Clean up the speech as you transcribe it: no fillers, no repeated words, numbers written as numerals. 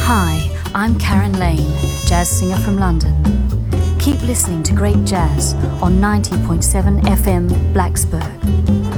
Hi, I'm Karen Lane, jazz singer from London. Keep listening to great jazz on 90.7 FM Blacksburg.